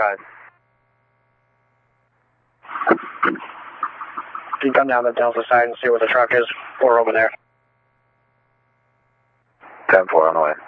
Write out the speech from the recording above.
Drive. Can you come down the Delta side and see where the truck is? We're over there. 10-4 on the way.